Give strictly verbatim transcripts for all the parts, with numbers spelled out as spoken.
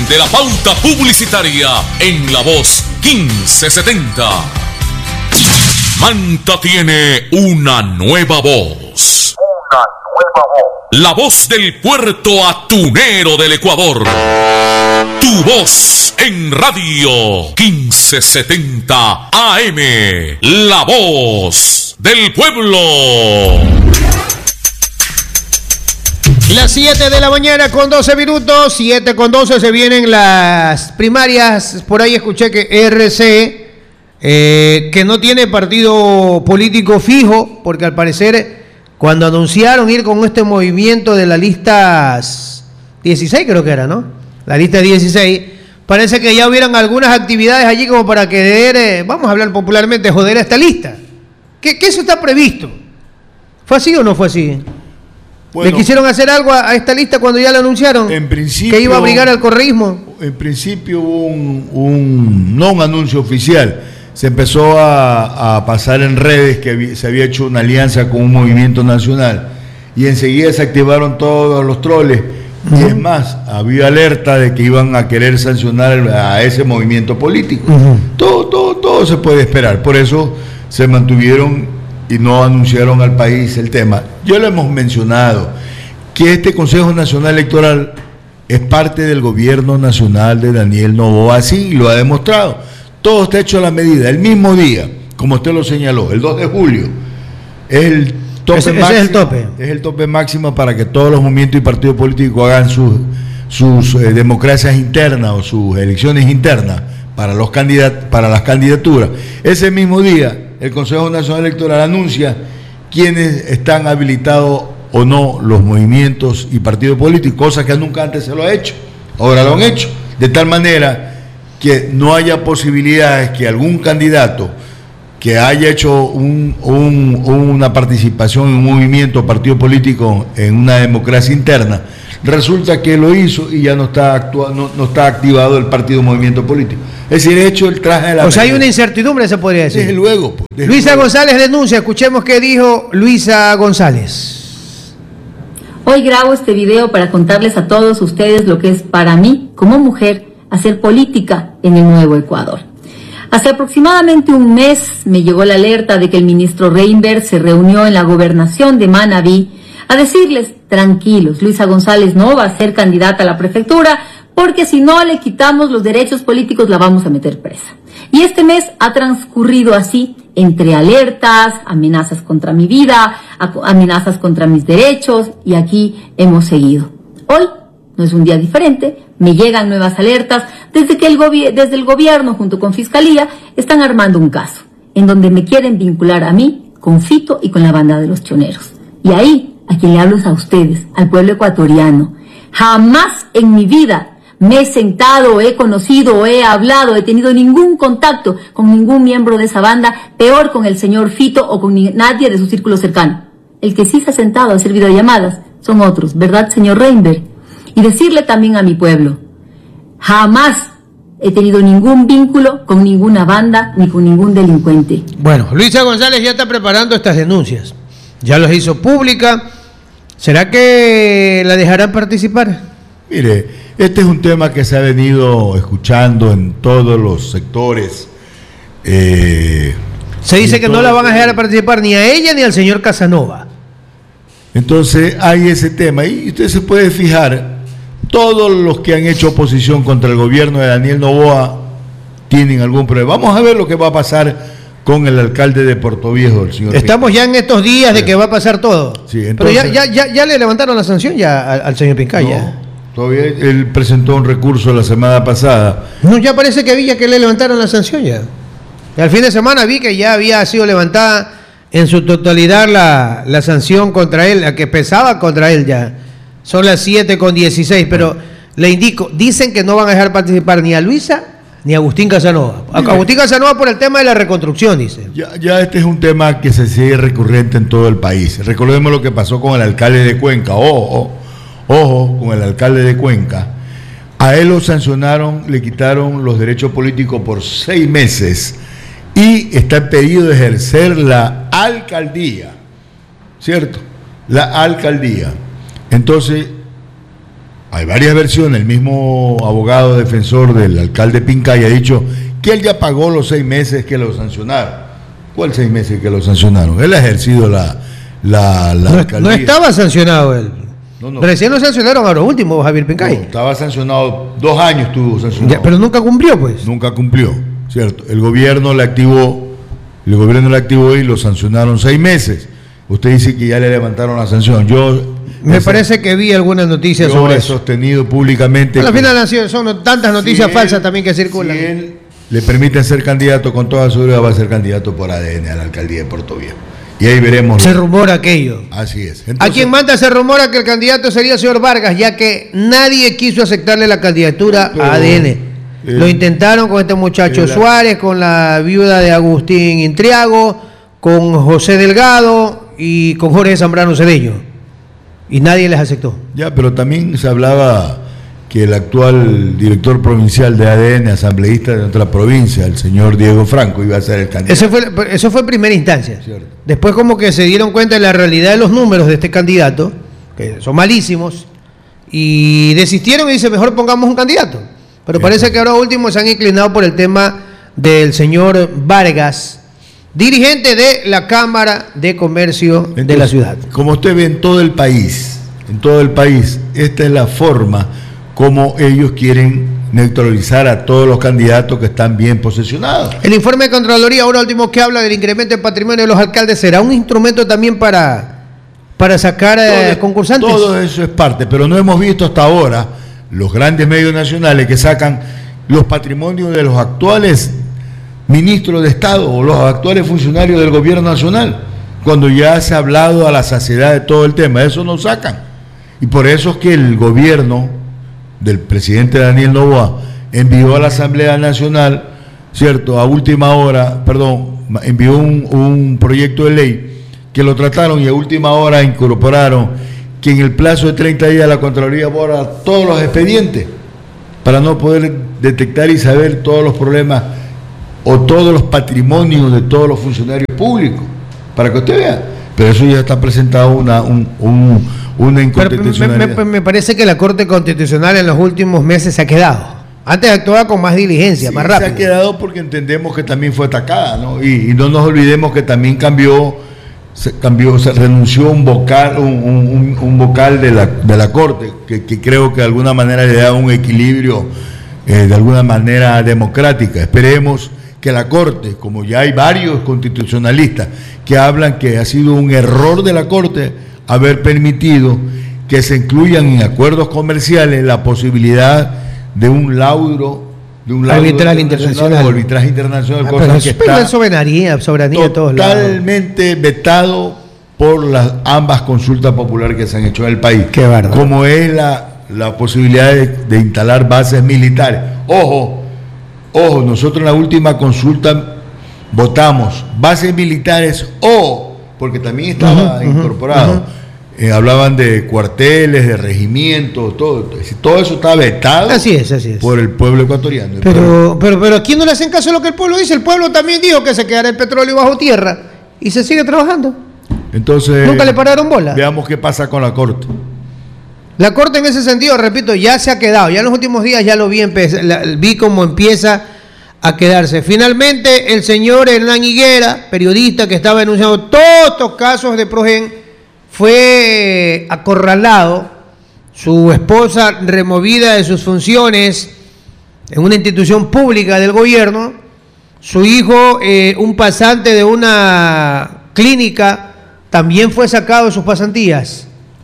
de la pauta publicitaria en La Voz quince setenta. Manta tiene una nueva voz. Una nueva voz. La voz del puerto atunero del Ecuador. Tu voz en radio quince setenta A M. La voz del pueblo. Las siete de la mañana con doce minutos, siete con doce se vienen las primarias. Por ahí escuché que R C, eh, que no tiene partido político fijo, porque al parecer cuando anunciaron ir con este movimiento de la lista dieciséis, creo que era, ¿no? La lista dieciséis, parece que ya hubieran algunas actividades allí como para querer, eh, vamos a hablar popularmente, joder a esta lista. ¿Qué, qué eso está previsto? ¿Fue así o no fue así? Bueno, ¿le quisieron hacer algo a, a esta lista cuando ya la anunciaron? En principio, ¿que iba a obligar al correísmo? En principio hubo un, un, no un anuncio oficial. Se empezó a, a pasar en redes que se había hecho una alianza con un movimiento nacional y enseguida se activaron todos los troles. Uh-huh. Y es más, había alerta de que iban a querer sancionar a ese movimiento político. Uh-huh. Todo, todo, todo se puede esperar. Por eso se mantuvieron y no anunciaron al país el tema. Ya lo hemos mencionado, que este Consejo Nacional Electoral es parte del gobierno nacional de Daniel Noboa, así lo ha demostrado. Todo está hecho a la medida. El mismo día, como usted lo señaló, el dos de julio, es el tope ese, máximo. Ese es el tope. Es el tope máximo para que todos los movimientos y partidos políticos hagan sus, sus eh, democracias internas o sus elecciones internas para, los candidat- para las candidaturas. Ese mismo día, el Consejo Nacional Electoral anuncia quiénes están habilitados o no los movimientos y partidos políticos, cosa que nunca antes se lo ha hecho, ahora lo han hecho, de tal manera que no haya posibilidades que algún candidato que haya hecho un, un, una participación en un movimiento o partido político en una democracia interna, resulta que lo hizo y ya no está actua, no, no está activado el partido o movimiento político. Es decir, hecho el traje de la... O sea, hay una incertidumbre, se podría decir. Desde luego. Pues, desde Luisa luego. González denuncia, escuchemos qué dijo Luisa González. Hoy grabo este video para contarles a todos ustedes lo que es para mí, como mujer, hacer política en el nuevo Ecuador. Hace aproximadamente un mes me llegó la alerta de que el ministro Reinberg se reunió en la gobernación de Manabí a decirles, tranquilos, Luisa González no va a ser candidata a la prefectura porque si no le quitamos los derechos políticos la vamos a meter presa. Y este mes ha transcurrido así, entre alertas, amenazas contra mi vida, amenazas contra mis derechos, y aquí hemos seguido. Hoy no es un día diferente, me llegan nuevas alertas desde que el, gobi- desde el gobierno junto con Fiscalía están armando un caso, en donde me quieren vincular a mí con Fito y con la banda de los choneros. Y ahí, a quien le hablo es a ustedes, al pueblo ecuatoriano. Jamás en mi vida me he sentado, he conocido, he hablado, he tenido ningún contacto con ningún miembro de esa banda, peor con el señor Fito o con ni- nadie de su círculo cercano. El que sí se ha sentado a hacer videollamadas son otros, ¿verdad, señor Reinberg? Y decirle también a mi pueblo, jamás he tenido ningún vínculo con ninguna banda ni con ningún delincuente. Bueno, Luisa González ya está preparando estas denuncias. Ya las hizo pública. ¿Será que la dejarán participar? Mire, este es un tema que se ha venido escuchando en todos los sectores. Eh, se dice que no la van a dejar participar ni a ella ni al señor Casanova. Entonces hay ese tema y usted se puede fijar, todos los que han hecho oposición contra el gobierno de Daniel Noboa tienen algún problema. Vamos a ver lo que va a pasar con el alcalde de Puerto Viejo, el señor. Estamos Pincaya. Ya en estos días de que va a pasar todo. Sí, entonces, pero ya, ya, ya, ya le levantaron la sanción ya al, al señor Pincaya. No, todavía él presentó un recurso la semana pasada. No, ya parece que vi que le levantaron la sanción ya. Y al fin de semana vi que ya había sido levantada en su totalidad la, la sanción contra él, la que pesaba contra él ya. Son las siete con dieciséis, pero le indico, dicen que no van a dejar participar ni a Luisa ni a Agustín Casanova. A Agustín Casanova por el tema de la reconstrucción, dice. Ya, ya este es un tema que se sigue recurrente en todo el país. Recordemos lo que pasó con el alcalde de Cuenca. Ojo, ojo, con el alcalde de Cuenca. A él lo sancionaron, le quitaron los derechos políticos por seis meses y está impedido de ejercer la alcaldía, ¿cierto? La alcaldía. Entonces, hay varias versiones. El mismo abogado defensor del alcalde Pincay ha dicho que él ya pagó los seis meses que lo sancionaron. ¿Cuál seis meses que lo sancionaron? Él ha ejercido la, la, la no, alcaldía. No estaba sancionado él. No, no. Recién lo sancionaron a lo último, Javier Pincay. No, estaba sancionado, dos años estuvo sancionado. Ya, pero nunca cumplió, pues. Nunca cumplió, ¿cierto? El gobierno le activó, el gobierno le activó y lo sancionaron seis meses. Usted dice que ya le levantaron la sanción. Yo Me esa, parece que vi algunas noticias yo sobre he eso. sostenido públicamente. Al que final son tantas noticias si falsas él, también que circulan. Si él le permiten ser candidato, con toda seguridad va a ser candidato por A D N a la alcaldía de Puerto Viejo. Y ahí veremos. Se rumora aquello. Así es. Entonces, a quien manda se rumora que el candidato sería el señor Vargas, ya que nadie quiso aceptarle la candidatura pero, a A D N. Eh, Lo intentaron con este muchacho eh, Suárez, con la viuda de Agustín Intriago, con José Delgado y con Jorge Zambrano Cedeño. Y nadie les aceptó. Ya, pero también se hablaba que el actual director provincial de A D N, asambleísta de nuestra provincia, el señor Diego Franco, iba a ser el candidato. Eso fue, eso fue en primera instancia. Cierto. Después como que se dieron cuenta de la realidad de los números de este candidato, que son malísimos, y desistieron y dice, mejor pongamos un candidato. Pero Bien. parece que ahora último se han inclinado por el tema del señor Vargas, dirigente de la Cámara de Comercio Entonces, de la ciudad. Como usted ve en todo el país, en todo el país, esta es la forma como ellos quieren neutralizar a todos los candidatos que están bien posesionados. El informe de Contraloría, ahora último que habla del incremento de patrimonio de los alcaldes, ¿será un instrumento también para, para sacar eh, todo, concursantes? Todo eso es parte, pero no hemos visto hasta ahora los grandes medios nacionales que sacan los patrimonios de los actuales ministros de Estado o los actuales funcionarios del gobierno nacional, cuando ya se ha hablado a la saciedad de todo el tema. Eso no sacan. Y por eso es que el gobierno del presidente Daniel Noboa envió a la Asamblea Nacional, cierto, a última hora, perdón, envió un, un proyecto de ley que lo trataron y a última hora incorporaron que en el plazo de treinta días la Contraloría borra todos los expedientes para no poder detectar y saber todos los problemas o todos los patrimonios de todos los funcionarios públicos, para que usted vea. Pero eso ya está presentado una, un, un, una inconstitucionalidad. Me, me, me parece que la Corte Constitucional en los últimos meses se ha quedado. Antes actuaba con más diligencia, Sí, más rápido. se ha quedado porque entendemos que también fue atacada, ¿no? Y, y no nos olvidemos que también cambió, se cambió, se renunció un vocal, un, un, un vocal de la, de la Corte, que, que creo que de alguna manera le da un equilibrio, eh, de alguna manera democrática. Esperemos que la Corte, como ya hay varios constitucionalistas que hablan que ha sido un error de la Corte haber permitido que se incluyan en acuerdos comerciales la posibilidad de un laudo, de un laudo arbitral internacional, o arbitraje internacional, ah, cosa pero que es está soberanía, soberanía de todos lados. totalmente vetado por las ambas consultas populares que se han hecho en el país. Qué bárbaro. Como es la, la posibilidad de, de instalar bases militares. Ojo, ojo, nosotros en la última consulta votamos bases militares o, porque también estaba uh-huh, incorporado, uh-huh. eh, hablaban de cuarteles, de regimientos, todo, todo eso está vetado. Así es, así es. Por el pueblo ecuatoriano. Pero, pueblo. pero, pero aquí no le hacen caso a lo que el pueblo dice. El pueblo también dijo que se quedará el petróleo bajo tierra y se sigue trabajando. Entonces, nunca le pararon bola. Veamos qué pasa con la Corte. La Corte en ese sentido, repito, ya se ha quedado. Ya en los últimos días ya lo vi, empe- la, vi cómo empieza a quedarse. Finalmente, el señor Hernán Higuera, periodista que estaba denunciando todos estos casos de Progen, fue acorralado, su esposa removida de sus funciones en una institución pública del gobierno, su hijo, eh, un pasante de una clínica, también fue sacado de sus pasantías.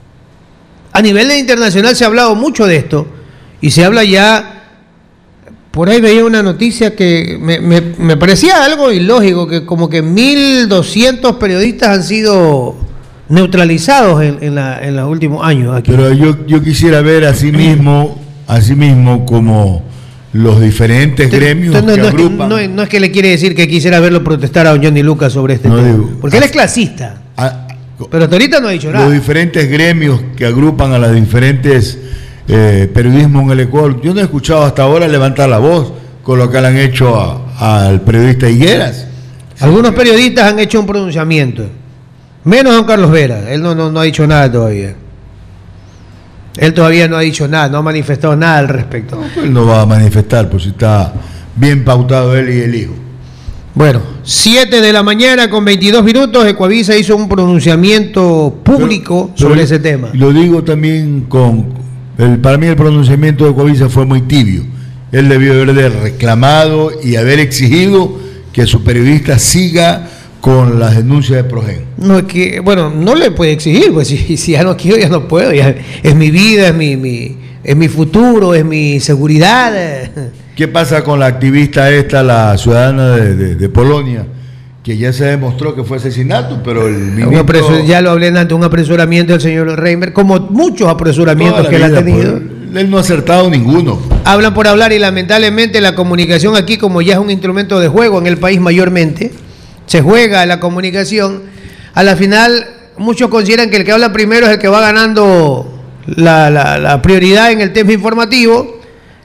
A nivel internacional se ha hablado mucho de esto y se habla ya. Por ahí veía una noticia que me, me, me parecía algo ilógico, que como que mil doscientos periodistas han sido neutralizados en, en, la, en los últimos años aquí. Pero yo, yo quisiera ver así mismo, así mismo como los diferentes Te, gremios no, que no, agrupan. Es que, no, no es que le quiere decir que quisiera verlo protestar a don Johnny Lucas sobre este No tema, digo, porque él es clasista, a, pero hasta ahorita no ha dicho nada. Los diferentes gremios que agrupan a las diferentes eh, periodismos en el Ecuador. Yo no he escuchado hasta ahora levantar la voz con lo que le han hecho a, al periodista Higueras. Algunos periodistas han hecho un pronunciamiento, menos don Carlos Vera, él no, no, no ha dicho nada todavía. Él todavía no ha dicho nada, no ha manifestado nada al respecto. No, pues él no va a manifestar, pues si está bien pautado él y el hijo. Bueno, siete de la mañana con veintidós minutos, Ecuavisa hizo un pronunciamiento público pero, sobre pero ese tema. Lo digo también con... El, para mí el pronunciamiento de Ecuavisa fue muy tibio. Él debió haber reclamado y haber exigido que su periodista siga con las denuncias de Progen. No, es que, bueno, no le puede exigir, pues si, si ya no quiero, ya no puedo. Ya, es mi vida, es mi, mi, es mi futuro, es mi seguridad. ¿Qué pasa con la activista esta, la ciudadana de, de, de Polonia, que ya se demostró que fue asesinato, pero el ministro... Apresur, ya lo hablé antes, un apresuramiento del señor Reimer, como muchos apresuramientos que él ha tenido. Por, él no ha acertado ninguno. Hablan por hablar y lamentablemente la comunicación aquí, como ya es un instrumento de juego en el país mayormente, se juega la comunicación, a la final muchos consideran que el que habla primero es el que va ganando la, la, la prioridad en el tema informativo.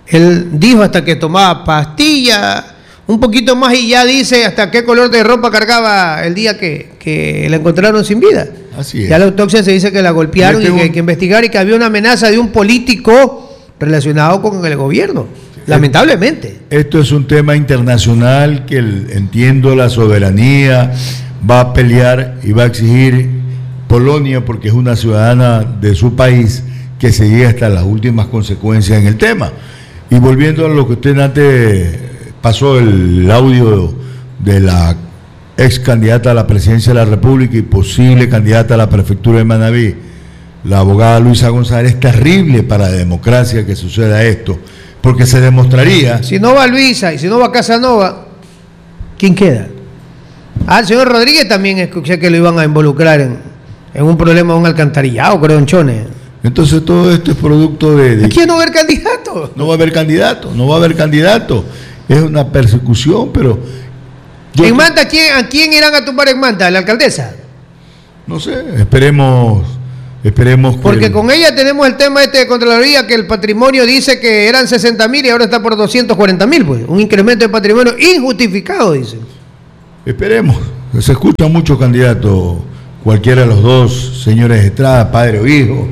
Él dijo hasta que tomaba pastilla, un poquito más y ya dice hasta qué color de ropa cargaba el día que, que la encontraron sin vida. Así es. Ya la autopsia se dice que la golpearon y, este y que hay que investigar y que había una amenaza de un político relacionado con el gobierno, sí, lamentablemente. Esto es un tema internacional que el, entiendo la soberanía va a pelear y va a exigir Polonia porque es una ciudadana de su país que se llegue hasta las últimas consecuencias en el tema. Y volviendo a lo que usted antes pasó, el audio de la ex candidata a la presidencia de la República y posible candidata a la prefectura de Manabí, la abogada Luisa González, es terrible para la democracia que suceda esto, porque se demostraría... Si no va Luisa y si no va Casanova, ¿quién queda? Ah, el señor Rodríguez también escuché que lo iban a involucrar en, en un problema de un alcantarillado, creo, en Chone. Entonces todo esto es producto de... de ¿Aquí no va a haber candidato? No va a haber candidato, no va a haber candidato. Es una persecución, pero... Yo, ¿en Manta ¿a quién, a quién irán a tumbar en Manta? ¿A la alcaldesa? No sé, esperemos... Esperemos que... Porque con ella tenemos el tema este de Contraloría, que el patrimonio dice que eran sesenta mil y ahora está por doscientos cuarenta mil, pues. Un incremento de patrimonio injustificado, dicen. Esperemos. Se escuchan muchos candidatos, cualquiera de los dos, señores Estrada, padre o hijo.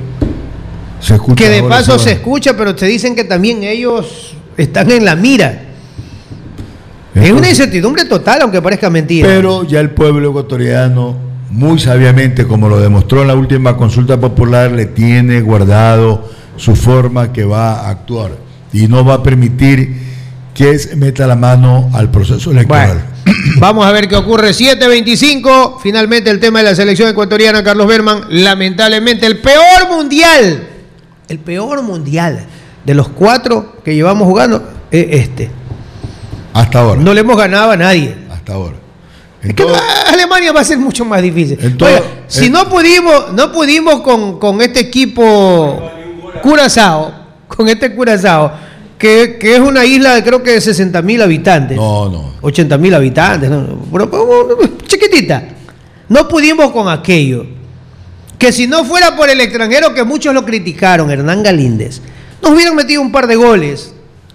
Se escucha que de paso ahora. se escucha, pero te dicen que también ellos están en la mira. Entonces, es una incertidumbre total, aunque parezca mentira. Pero ya el pueblo ecuatoriano, muy sabiamente, como lo demostró en la última consulta popular, le tiene guardado su forma que va a actuar y no va a permitir que se meta la mano al proceso electoral. Bueno, vamos a ver qué ocurre. siete veinticinco, finalmente el tema de la selección ecuatoriana, Carlos Berman, lamentablemente el peor mundial, el peor mundial de los cuatro que llevamos jugando es este. Hasta ahora. No le hemos ganado a nadie. Hasta ahora. Es que todo, Alemania va a ser mucho más difícil. Todo, Oiga, si no pudimos, no pudimos con, con este equipo Curazao, con este Curazao, que, que es una isla de creo que de sesenta mil habitantes. No, no. ochenta mil habitantes, no, pero, pero, chiquitita. No pudimos con aquello. Que si no fuera por el extranjero que muchos lo criticaron, Hernán Galíndez, nos hubieran metido un par de goles.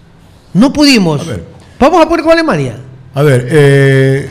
No pudimos. A Vamos a poner con Alemania. A ver, eh,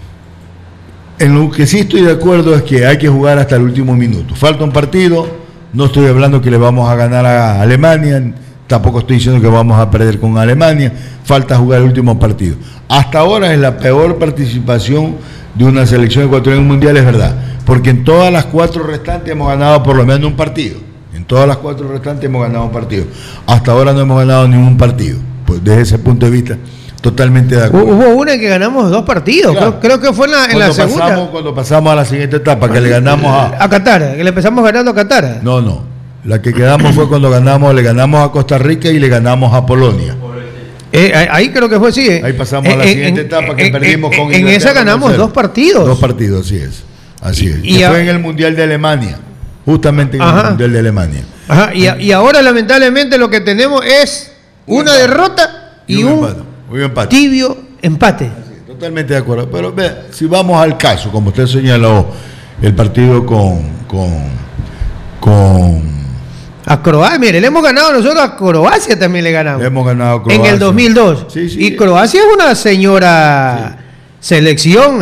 en lo que sí estoy de acuerdo es que hay que jugar hasta el último minuto. Falta un partido, no estoy hablando que le vamos a ganar a Alemania, tampoco estoy diciendo que vamos a perder con Alemania, falta jugar el último partido. Hasta ahora es la peor participación de una selección ecuatoriana en un mundial, es verdad, porque en todas las cuatro restantes hemos ganado por lo menos un partido. En todas las cuatro restantes hemos ganado un partido. Hasta ahora no hemos ganado ningún partido. Pues desde ese punto de vista, totalmente de acuerdo. Hubo una en que ganamos dos partidos, claro. creo, creo que fue en la, en la segunda. Pasamos, cuando pasamos a la siguiente etapa, que le ganamos a... A Qatar, que le empezamos ganando a Qatar. No, no. La que quedamos fue cuando ganamos, le ganamos a Costa Rica y le ganamos a Polonia. Eh, ahí creo que fue, sí. Eh. Ahí pasamos a la en, siguiente en, etapa que en, perdimos en, con En esa ganamos dos partidos. Dos partidos, así es. Así es. Y que a... fue en el Mundial de Alemania. Justamente en Ajá. el Mundial de Alemania. Ajá. Y, y ahora, lamentablemente, lo que tenemos es un una empate. derrota y, y un, un, empate. un empate. tibio empate. Así es, totalmente de acuerdo. Pero ve, si vamos al caso, como usted señaló, el partido con... con, con A Croacia, mire, le hemos ganado nosotros a Croacia, también le ganamos. Le hemos ganado a Croacia. En el dos mil dos. Sí, sí. Y Croacia es una señora sí. selección.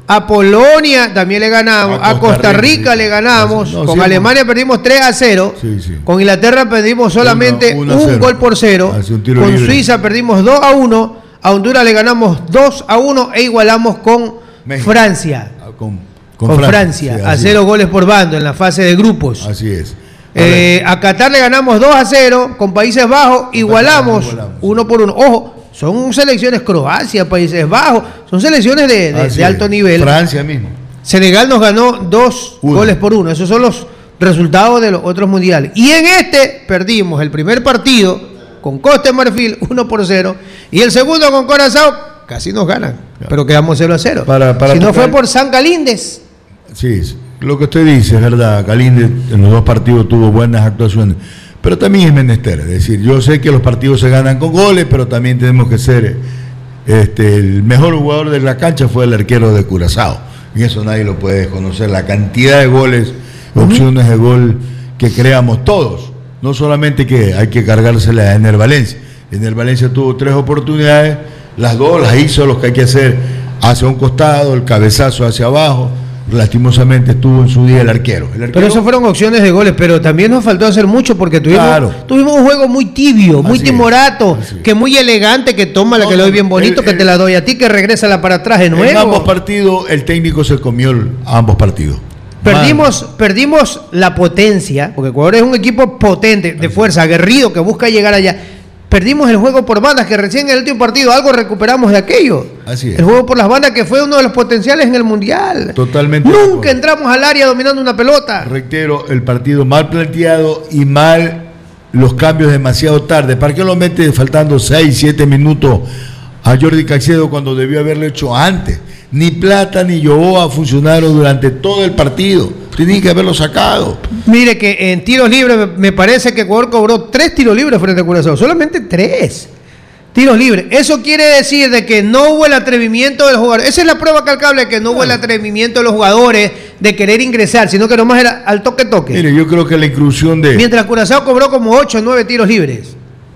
A Polonia también le ganamos, a Costa, a Costa Rica, Rica sí. le ganamos, no, con sí, Alemania no. perdimos tres a cero, sí, sí. con Inglaterra perdimos solamente uno, uno un gol por cero, un con libre. Suiza perdimos dos a uno, a Honduras le ganamos dos a uno e igualamos con México. Francia, con, con, con Francia, Francia sí, a cero es. goles por bando en la fase de grupos. Así es. Eh, a Qatar le ganamos dos a cero, con Países Bajos igualamos, igualamos uno por uno. Ojo, son selecciones Croacia, Países Bajos, son selecciones de, de, de alto nivel. Francia mismo. Senegal nos ganó dos uno. goles por uno. Esos son los resultados de los otros mundiales. Y en este perdimos el primer partido con Costa de Marfil uno por cero y el segundo con Curazao casi nos ganan, pero quedamos cero a cero. Para, para si no fue por San Galíndez. Sí, lo que usted dice es verdad. Galíndez en los dos partidos tuvo buenas actuaciones. Pero también es menester, es decir, yo sé que los partidos se ganan con goles, pero también tenemos que ser, este, el mejor jugador de la cancha fue el arquero de Curazao, y eso nadie lo puede desconocer, la cantidad de goles, uh-huh. opciones de gol que creamos todos, no solamente que hay que cargársela a Ener Valencia, Ener Valencia tuvo tres oportunidades, las dos las hizo los que hay que hacer, hacia un costado, el cabezazo hacia abajo. Lastimosamente estuvo en su día el arquero. el arquero. Pero eso fueron opciones de goles, pero también nos faltó hacer mucho porque tuvimos, claro. tuvimos un juego muy tibio, muy así timorato, es, que muy elegante, que toma la no, que le doy bien bonito, el, el, que te la doy a ti, que regresa la para atrás de nuevo. En ambos partidos el técnico se comió el, ambos partidos. Perdimos, perdimos la potencia, porque Ecuador es un equipo potente, de así fuerza, aguerrido, que busca llegar allá. Perdimos el juego por bandas, que recién en el último partido algo recuperamos de aquello. Así es. El juego por las bandas, que fue uno de los potenciales en el Mundial. Totalmente. Nunca entramos al área dominando una pelota. Reitero, el partido mal planteado y mal los cambios demasiado tarde. ¿Para qué lo mete faltando seis, siete minutos a Jordi Caicedo cuando debió haberlo hecho antes? Ni Plata ni Yoboa funcionaron durante todo el partido. Tenían que haberlo sacado. Mire que en tiros libres me parece que Ecuador cobró tres tiros libres frente a Curazao. Solamente tres tiros libres. Eso quiere decir de que no hubo el atrevimiento del jugador. Esa es la prueba calcable de que no hubo el atrevimiento de los jugadores de querer ingresar, sino que nomás era al toque-toque. Mire, yo creo que la inclusión de... Mientras Curazao cobró como ocho o nueve tiros libres.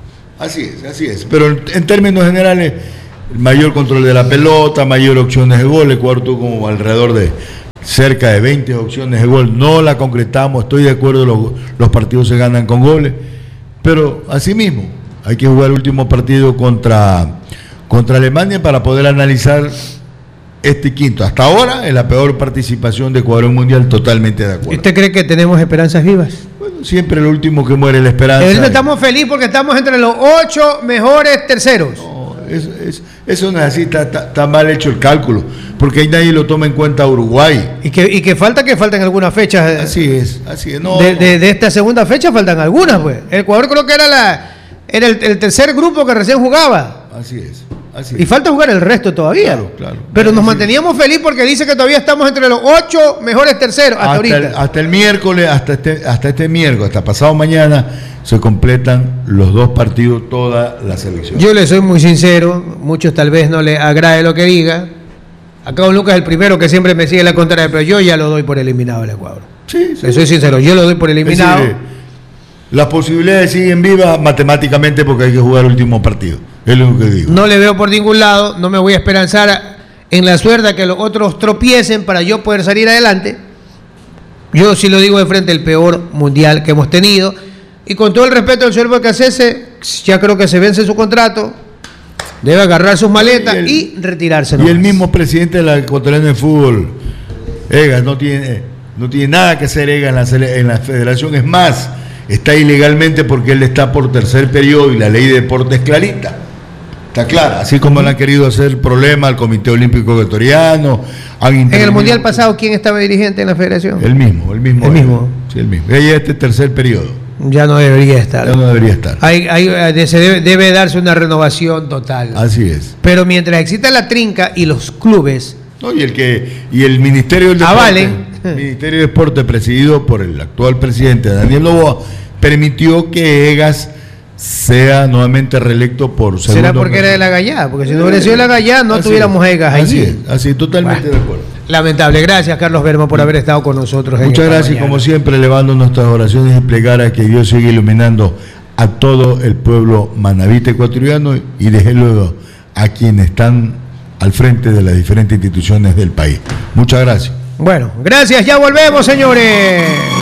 Así es, así es. Pero en, en términos generales, mayor control de la pelota, mayor opciones de gol. Ecuador tuvo como alrededor de cerca de veinte opciones de gol. No la concretamos, estoy de acuerdo, los, los partidos se ganan con goles. Pero así mismo, hay que jugar el último partido contra, contra Alemania para poder analizar este quinto. Hasta ahora es la peor participación de Ecuador en un mundial, totalmente de acuerdo. ¿Usted cree que tenemos esperanzas vivas? Bueno, siempre el último que muere la esperanza. Ahorita estamos felices porque estamos entre los ocho mejores terceros. No, es, es, eso no es así, está, está, está mal hecho el cálculo, porque ahí nadie lo toma en cuenta a Uruguay. Y que, y que falta que faltan algunas fechas. Así es, así es. No, de, no. De, de esta segunda fecha faltan algunas, pues. El Ecuador creo que era la era el, el tercer grupo que recién jugaba. Así es. Así y es. falta jugar el resto todavía. Claro, claro. Pero claro, nos sí. manteníamos felices porque dice que todavía estamos entre los ocho mejores terceros hasta, hasta ahorita. El, hasta el miércoles, hasta este, hasta este miércoles, hasta pasado mañana, se completan los dos partidos, toda la selección. Yo le soy muy sincero, muchos tal vez no le agrade lo que diga. Acá don Lucas es el primero que siempre me sigue la contraria, pero yo ya lo doy por eliminado el Ecuador. Sí, sí. Le soy sincero, yo lo doy por eliminado. Es decir, las posibilidades siguen vivas matemáticamente porque hay que jugar el último partido. Es lo que digo. No le veo por ningún lado, no me voy a esperanzar en la suerte que los otros tropiecen para yo poder salir adelante. Yo sí lo digo de frente, el peor mundial que hemos tenido. Y con todo el respeto del señor Becasese, ya creo que se vence su contrato, debe agarrar sus maletas y, el, y retirarse. Y nomás. El mismo presidente de la Ecuatoriana de Fútbol, Egas, no tiene, no tiene nada que hacer Egas en la, en la federación, es más, está ilegalmente porque él está por tercer periodo y la ley de deporte es clarita. Está clara, así como le han querido hacer problema al Comité Olímpico Ecuatoriano. En el Mundial pasado, ¿quién estaba dirigente en la federación? El mismo, el mismo. El mismo. Sí, el mismo. Ella este tercer periodo. Ya no debería estar. Ya no debería estar. Hay, hay, se debe, debe darse una renovación total. Así es. Pero mientras exista la trinca y los clubes... No, y el que y el Ministerio del Deporte, avalen. El Ministerio de Deporte, presidido por el actual presidente Daniel Noboa, permitió que Egas sea nuevamente reelecto por segundo. ¿Será porque era de la Gallá? Porque si no hubiera sido de la Gallá no así tuviéramos Egas allí. Así es, así, totalmente bueno, de acuerdo. Lamentable. Gracias, Carlos Bermo, por haber estado con nosotros. Muchas gracias, mañana. Como siempre, elevando nuestras oraciones y plegar a que Dios siga iluminando a todo el pueblo manabita ecuatoriano y desde luego a quienes están al frente de las diferentes instituciones del país. Muchas gracias. Bueno, gracias, ya volvemos, señores.